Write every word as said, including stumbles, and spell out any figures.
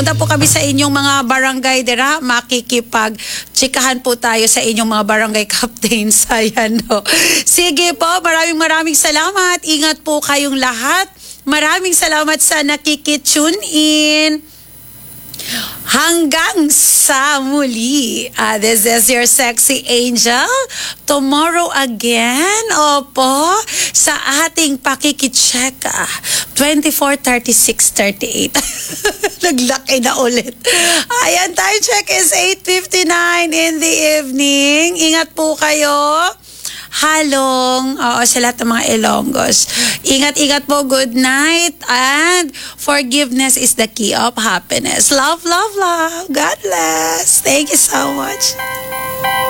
Punta po kami sa inyong mga barangay dira, makikipag-chikahan po tayo sa inyong mga barangay captains. Ayan, no. Sige po, maraming maraming salamat. Ingat po kayong lahat. Maraming salamat sa nakikitune in. Hanggang sa muli. Uh, this is your sexy angel. Tomorrow again, opo, sa ating pakikicheka. twenty-four, thirty-six, thirty-eight. Naglaki na ulit. Ayan, time check is eight fifty-nine in the evening. Ingat po kayo. Halong, oo, sa lahat ng mga Ilonggos. Ingat-ingat po, good night. And forgiveness is the key of happiness. Love, love, love. God bless. Thank you so much.